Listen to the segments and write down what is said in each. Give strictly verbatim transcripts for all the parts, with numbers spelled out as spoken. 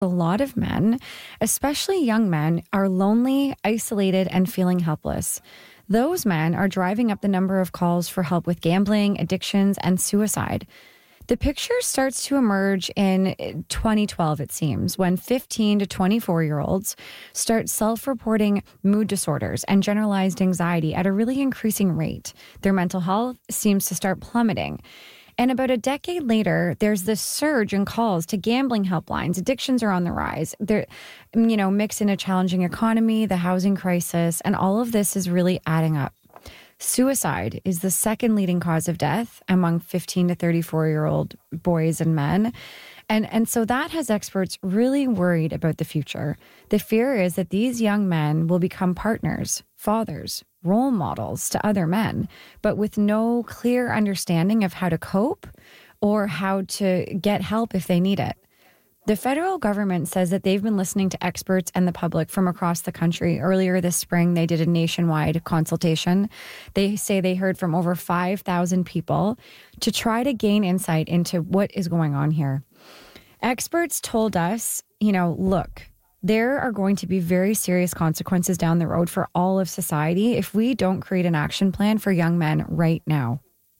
A lot of men, especially young men, are lonely, isolated, and feeling helpless. Those men are driving up the number of calls for help with gambling, addictions, and suicide. The picture starts to emerge in twenty twelve, it seems, when fifteen to twenty-four-year-olds start self-reporting mood disorders and generalized anxiety at a really increasing rate. Their mental health seems to start plummeting. And about a decade later, there's this surge in calls to gambling helplines. Addictions are on the rise. They're, you know, mix in a challenging economy, the housing crisis, and all of this is really adding up. Suicide is the second leading cause of death among fifteen to thirty-four-year-old boys and men. And, and so that has experts really worried about the future. The fear is that these young men will become partners, fathers, role models to other men, but with no clear understanding of how to cope or how to get help if they need it. The federal government says that they've been listening to experts and the public from across the country. Earlier this spring, they did a nationwide consultation. They say they heard from over five thousand people to try to gain insight into what is going on here. Experts told us, you know, look, there are going to be very serious consequences down the road for all of society if we don't create an action plan for young men right now.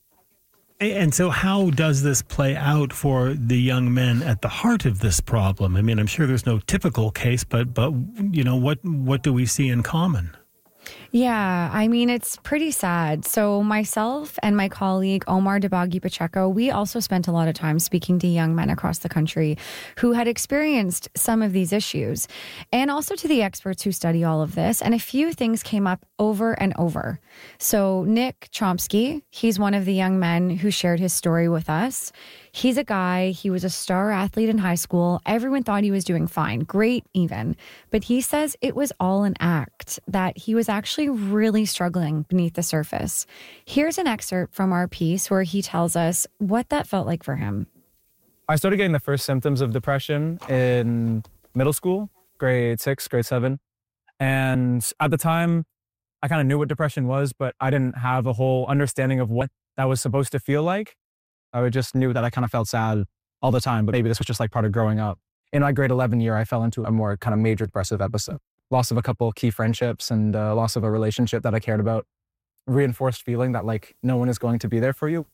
And so how does this play out for the young men at the heart of this problem? I mean, I'm sure there's no typical case, but, but you know, what what do we see in common? Yeah, I mean, it's pretty sad. So myself and my colleague, Omar Dabagi Pacheco, we also spent a lot of time speaking to young men across the country who had experienced some of these issues, and also to the experts who study all of this. And a few things came up over and over. So Nick Chomsky, he's one of the young men who shared his story with us. He's a guy, he was a star athlete in high school. Everyone thought he was doing fine, great even. But he says it was all an act, that he was actually really struggling beneath the surface. Here's an excerpt from our piece where he tells us what that felt like for him. I started getting the first symptoms of depression in middle school, grade six, grade seven. And at the time, I kind of knew what depression was, but I didn't have a whole understanding of what that was supposed to feel like. I just knew that I kind of felt sad all the time, but maybe this was just like part of growing up. In my grade eleven year, I fell into a more kind of major depressive episode. Loss of a couple key friendships and uh, loss of a relationship that I cared about. Reinforced feeling that like no one is going to be there for you.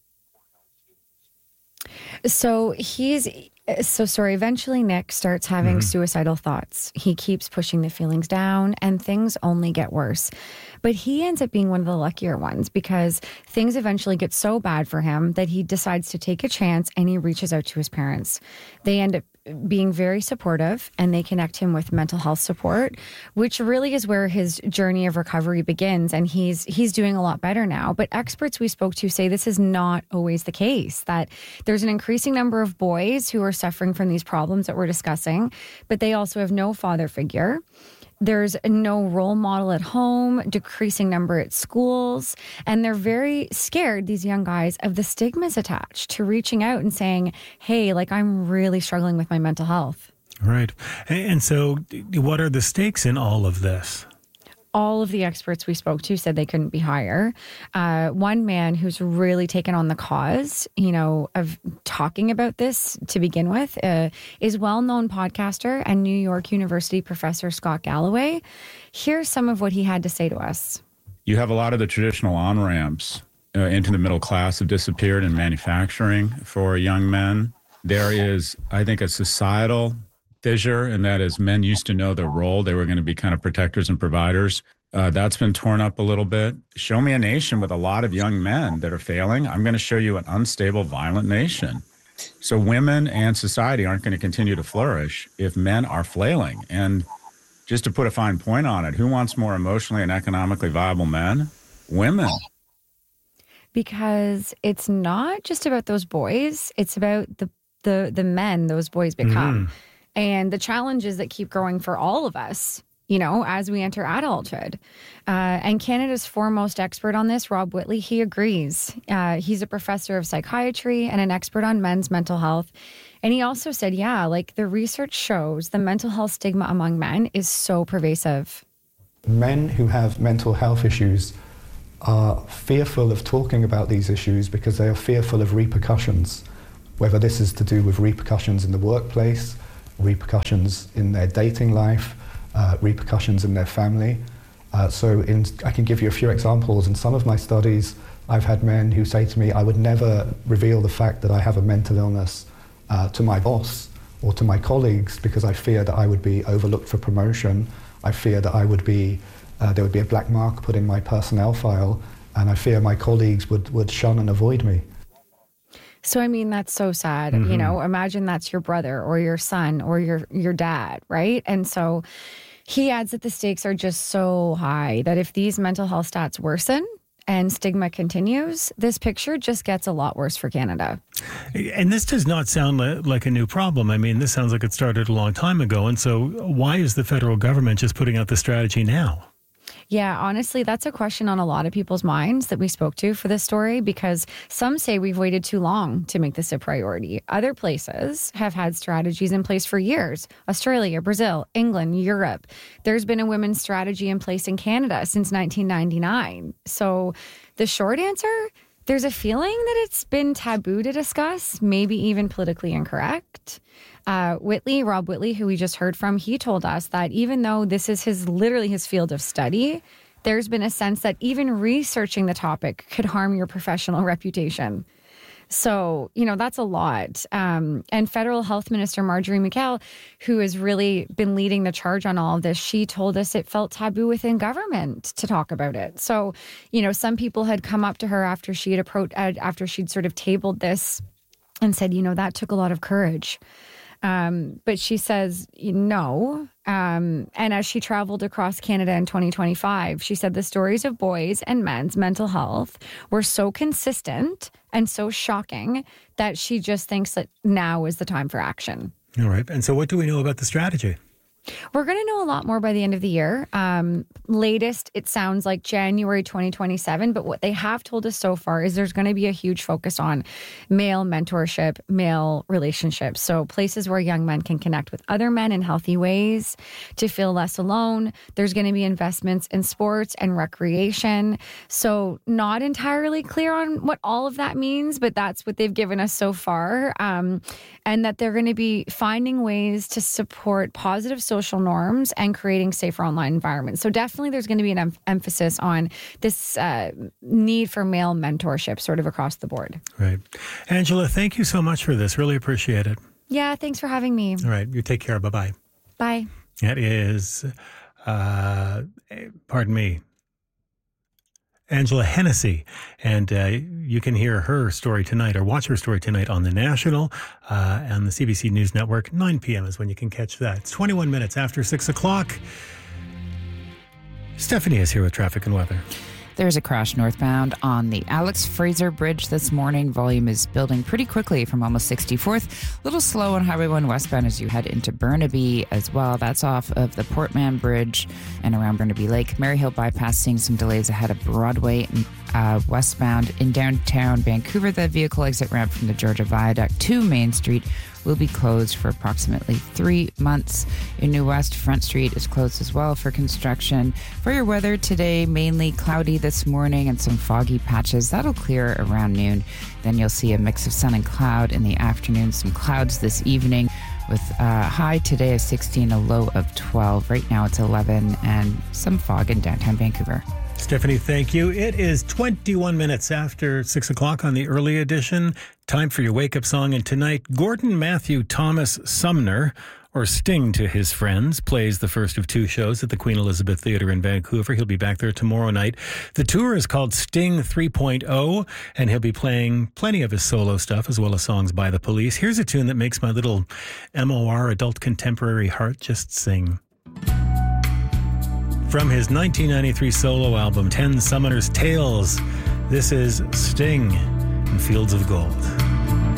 So he's, so sorry, eventually Nick starts having mm-hmm. suicidal thoughts. He keeps pushing the feelings down and things only get worse. But he ends up being one of the luckier ones because things eventually get so bad for him that he decides to take a chance and he reaches out to his parents. They end up being very supportive and they connect him with mental health support, which really is where his journey of recovery begins. And he's he's doing a lot better now. But experts we spoke to say this is not always the case, that there's an increasing number of boys who are suffering from these problems that we're discussing, but they also have no father figure. There's no role model at home, decreasing number at schools, and they're very scared, these young guys, of the stigmas attached to reaching out and saying, hey, like I'm really struggling with my mental health. Right. And so what are the stakes in all of this? All of the experts we spoke to said they couldn't be higher. Uh, one man who's really taken on the cause, you know, of talking about this to begin with, uh, is well-known podcaster and New York University professor Scott Galloway. Here's some of what he had to say to us. You have a lot of the traditional on-ramps uh, into the middle class have disappeared in manufacturing for young men. There is, I think, a societal fissure, and that is men used to know their role. They were going to be kind of protectors and providers. Uh, that's been torn up a little bit. Show me a nation with a lot of young men that are failing. I'm going to show you an unstable, violent nation. So women and society aren't going to continue to flourish if men are flailing. And just to put a fine point on it, who wants more emotionally and economically viable men? Women. Because it's not just about those boys. It's about the the, the men those boys become. Mm. And the challenges that keep growing for all of us, you know, as we enter adulthood. Uh, and Canada's foremost expert on this, Rob Whitley, he agrees. Uh, he's a professor of psychiatry and an expert on men's mental health. And he also said, yeah, like the research shows the mental health stigma among men is so pervasive. Men who have mental health issues are fearful of talking about these issues because they are fearful of repercussions, whether this is to do with repercussions in the workplace, repercussions in their dating life, uh, repercussions in their family. Uh, so in, I can give you a few examples. In some of my studies, I've had men who say to me, I would never reveal the fact that I have a mental illness uh, to my boss or to my colleagues because I fear that I would be overlooked for promotion. I fear that I would be, uh, there would be a black mark put in my personnel file, and I fear my colleagues would, would shun and avoid me. So, I mean, that's so sad. Mm-hmm. You know, imagine that's your brother or your son or your, your dad, right? And so he adds that the stakes are just so high that if these mental health stats worsen and stigma continues, this picture just gets a lot worse for Canada. And this does not sound like a new problem. I mean, this sounds like it started a long time ago. And so why is the federal government just putting out the strategy now? Yeah, honestly, that's a question on a lot of people's minds that we spoke to for this story, because some say we've waited too long to make this a priority. Other places have had strategies in place for years. Australia, Brazil, England, Europe. There's been a women's strategy in place in Canada since nineteen ninety-nine. So the short answer, there's a feeling that it's been taboo to discuss, maybe even politically incorrect. Uh, Whitley, Rob Whitley, who we just heard from, he told us that even though this is his literally his field of study, there's been a sense that even researching the topic could harm your professional reputation. So, you know, that's a lot. Um, and Federal Health Minister Marjorie McHale, who has really been leading the charge on all of this, she told us it felt taboo within government to talk about it. So, you know, some people had come up to her after she had approached, after she'd sort of tabled this and said, you know, that took a lot of courage. Um, but she says no. Um, and as she traveled across Canada in twenty twenty-five, she said the stories of boys and men's mental health were so consistent and so shocking that she just thinks that now is the time for action. All right. And so what do we know about the strategy? We're going to know a lot more by the end of the year. Um, latest, it sounds like January twenty twenty-seven. But what they have told us so far is there's going to be a huge focus on male mentorship, male relationships. So places where young men can connect with other men in healthy ways to feel less alone. There's going to be investments in sports and recreation. So not entirely clear on what all of that means, but that's what they've given us so far. Um, and that they're going to be finding ways to support positive social norms and creating safer online environments. So definitely there's going to be an em- emphasis on this uh, need for male mentorship sort of across the board. Right. Angela, thank you so much for this. Really appreciate it. Yeah, thanks for having me. All right. You take care. Bye-bye. Bye. That is, uh, pardon me, Angela Hennessy, and uh, you can hear her story tonight or watch her story tonight on The National uh, and the C B C News Network. nine p.m. is when you can catch that. It's twenty-one minutes after six o'clock. Stephanie is here with traffic and weather. There's a crash northbound on the Alex Fraser Bridge this morning. Volume is building pretty quickly from almost sixty-fourth. A little slow on Highway one westbound as you head into Burnaby as well. That's off of the Portman Bridge and around Burnaby Lake. Maryhill bypass seeing some delays ahead of Broadway uh, westbound. In downtown Vancouver, the vehicle exit ramp from the Georgia Viaduct to Main Street will be closed for approximately three months. In New West, Front Street is closed as well for construction. For your weather today, mainly cloudy this morning and some foggy patches. That'll clear around noon. Then you'll see a mix of sun and cloud in the afternoon. Some clouds this evening with a high today of sixteen, a low of twelve. Right now it's eleven and some fog in downtown Vancouver. Stephanie, thank you. It is twenty-one minutes after six o'clock on the early edition. Time for your wake-up song. And tonight, Gordon Matthew Thomas Sumner, or Sting to his friends, plays the first of two shows at the Queen Elizabeth Theatre in Vancouver. He'll be back there tomorrow night. The tour is called Sting three point oh, and he'll be playing plenty of his solo stuff as well as songs by the Police. Here's a tune that makes my little M O R, adult contemporary heart, just sing. From his nineteen ninety-three solo album, Ten Summoners' Tales, this is Sting in Fields of Gold.